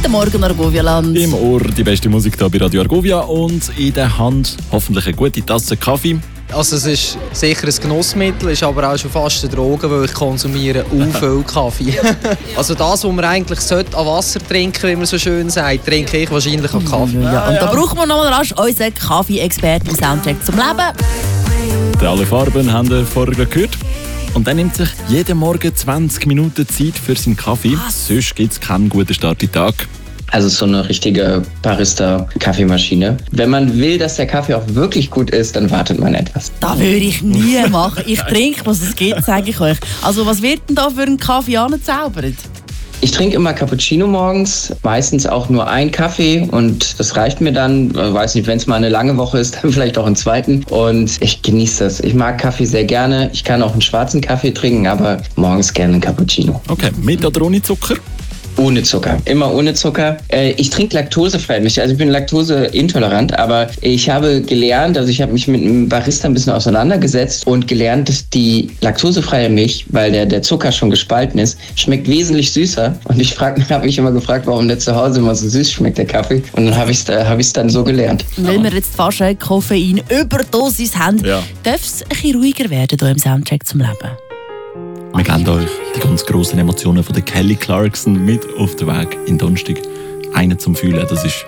Guten Morgen, Argovia-Land. Im Ohr die beste Musik hier bei Radio Argovia und in der Hand hoffentlich eine gute Tasse Kaffee. Also es ist sicher ein Genussmittel, ist aber auch schon fast eine Droge, weil ich konsumiere viel Kaffee. Also das, was man eigentlich sollte an Wasser trinken, wie man so schön sagt, trinke ich wahrscheinlich an Kaffee. Ja, und da brauchen wir nochmal rasch unseren Kaffee-Experten im Soundtrack zum Leben. Die alle Farben haben wir vorher gehört. Und dann nimmt sich jeden Morgen 20 Minuten Zeit für seinen Kaffee. Sonst gibt es keinen guten Start in den Tag. Also so eine richtige Barista-Kaffeemaschine. Wenn man will, dass der Kaffee auch wirklich gut ist, dann wartet man etwas. Das würde ich nie machen. Ich trinke, was es gibt, sage ich euch. Also was wird denn da für einen Kaffee angezaubert? Ich trinke immer Cappuccino morgens, meistens auch nur einen Kaffee und das reicht mir dann. Ich weiß nicht, wenn es mal eine lange Woche ist, dann vielleicht auch einen zweiten. Und ich genieße das. Ich mag Kaffee sehr gerne. Ich kann auch einen schwarzen Kaffee trinken, aber morgens gerne einen Cappuccino. Okay, mit oder ohne Zucker? Ohne Zucker, immer ohne Zucker. Ich trinke laktosefreie Milch, also ich bin laktoseintolerant, aber ich habe gelernt, also ich habe mich mit einem Barista ein bisschen auseinandergesetzt und gelernt, dass die laktosefreie Milch, weil der Zucker schon gespalten ist, schmeckt wesentlich süßer. Und ich habe mich immer gefragt, warum der zu Hause immer so süß schmeckt, der Kaffee. Und dann habe ich es dann so gelernt. Weil wir jetzt fast eine Koffein-Überdosis haben, darf es ein bisschen ruhiger werden hier im Soundtrack zum Leben. Wir geben euch die ganz grossen Emotionen von der Kelly Clarkson mit auf den Weg in Donnerstag. Einen zum Fühlen, das ist